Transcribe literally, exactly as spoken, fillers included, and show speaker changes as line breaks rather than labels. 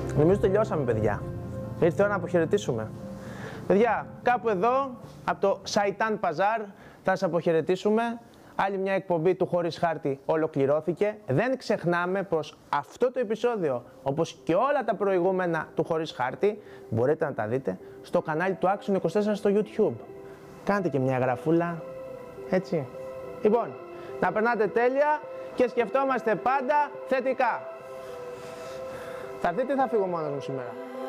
Νομίζω τελειώσαμε, παιδιά. Ήρθε η ώρα να αποχαιρετήσουμε. Παιδιά, κάπου εδώ, από το Σαϊτάν Παζάρ, θα σας αποχαιρετήσουμε. Άλλη μια εκπομπή του Χωρίς Χάρτη ολοκληρώθηκε. Δεν ξεχνάμε πως αυτό το επεισόδιο, όπως και όλα τα προηγούμενα του Χωρίς Χάρτη, μπορείτε να τα δείτε στο κανάλι του Action είκοσι τέσσερα στο YouTube. Κάντε και μια γραφούλα, έτσι. Λοιπόν, να περνάτε τέλεια και σκεφτόμαστε πάντα θετικά. Θα δείτε, θα φύγω μόνος μου σήμερα.